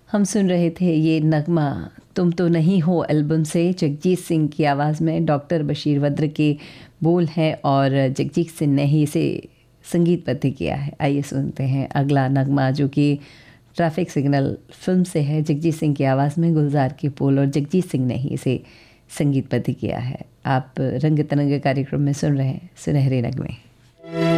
हम सुन रहे थे ये नगमा तुम तो नहीं हो एल्बम से, जगजीत सिंह की आवाज़ में डॉक्टर बशीर वद्र के बोल हैं और जगजीत सिंह ने ही इसे संगीतबद्ध किया है। आइए सुनते हैं अगला नगमा जो कि ट्रैफिक सिग्नल फिल्म से है। जगजीत सिंह की आवाज़ में गुलजार की पोल और जगजीत सिंह ने ही इसे संगीतबद्ध किया है। आप रंग तरंग कार्यक्रम में सुन रहे हैं सुनहरे नगमे।